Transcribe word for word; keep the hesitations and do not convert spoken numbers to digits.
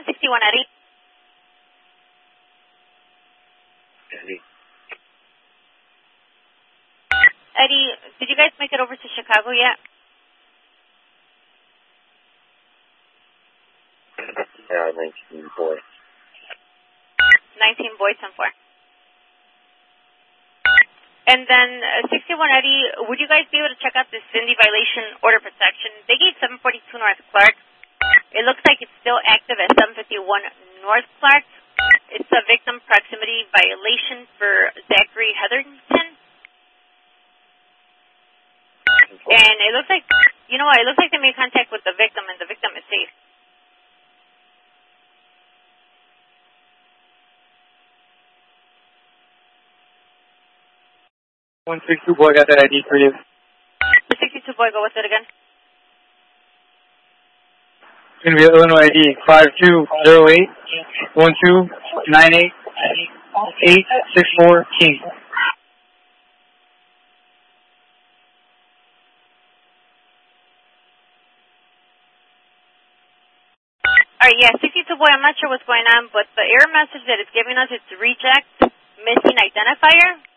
one sixty-one Eddie. Eddie. Eddie, did you guys make it over to Chicago yet? Yeah, nineteen boy. nineteen boys and four. And then uh, sixty-one Eddie, would you guys be able to check out this Cindy violation order protection? They gave seven forty-two North Clark. It looks like it's still active at seven fifty-one North Clark. It's a victim proximity violation for Zachary Hetherington. And it looks like, you know what, it looks like they made contact with the victim and the victim is safe. one sixty-two boy got that I D for you. The sixty-two boy, go with it again. It's going to be Illinois I D five two zero eight one two nine eight eight six four King. Alright, yeah, sixty-two boy, I'm not sure what's going on, but the error message that it's giving us, it's reject missing identifier.